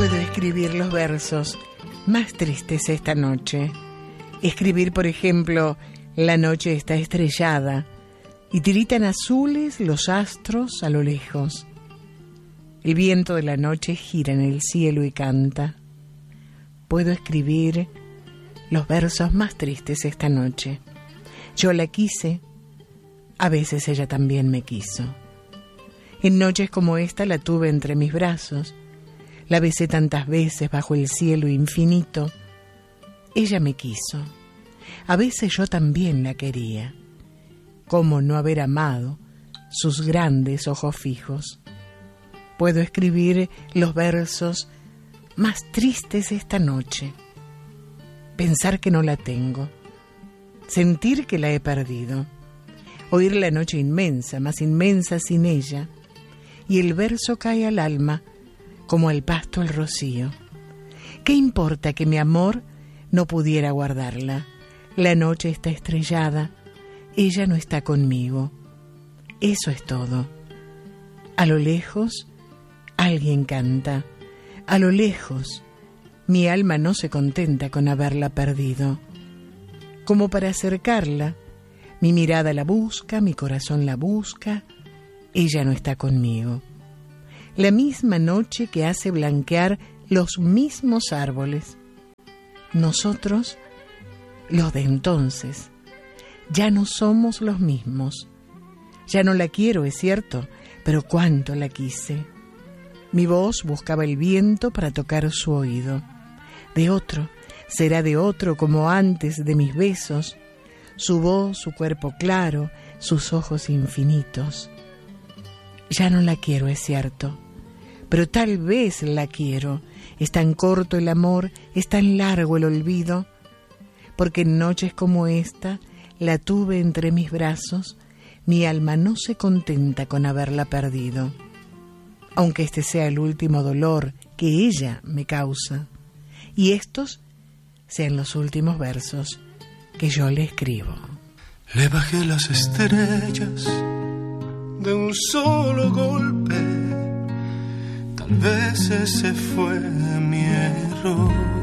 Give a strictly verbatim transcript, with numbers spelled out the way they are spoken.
Puedo escribir los versos más tristes esta noche. Escribir, por ejemplo, la noche está estrellada y tiritan azules los astros a lo lejos. El viento de la noche gira en el cielo y canta. Puedo escribir los versos más tristes esta noche. Yo la quise, a veces ella también me quiso. En noches como esta la tuve entre mis brazos, la besé tantas veces bajo el cielo infinito. Ella me quiso, a veces yo también la quería. ¿Cómo no haber amado sus grandes ojos fijos? Puedo escribir los versos más tristes esta noche. Pensar que no la tengo, sentir que la he perdido, oír la noche inmensa, más inmensa sin ella, y el verso cae al alma como al pasto el rocío. ¿Qué importa que mi amor no pudiera guardarla? La noche está estrellada, ella no está conmigo. Eso es todo. A lo lejos, alguien canta. A lo lejos, mi alma no se contenta con haberla perdido. Como para acercarla, mi mirada la busca, mi corazón la busca. Ella no está conmigo. La misma noche que hace blanquear los mismos árboles. Nosotros, los de entonces, ya no somos los mismos. Ya no la quiero, es cierto, pero cuánto la quise. Mi voz buscaba el viento para tocar su oído. De otro, será de otro como antes de mis besos. Su voz, su cuerpo claro, sus ojos infinitos. Ya no la quiero, es cierto, pero tal vez la quiero. Es tan corto el amor, es tan largo el olvido, porque en noches como esta la tuve entre mis brazos. Mi alma no se contenta con haberla perdido, aunque este sea el último dolor que ella me causa, y estos sean los últimos versos que yo le escribo. Le bajé las estrellas de un solo golpe, tal vez ese fue mi error.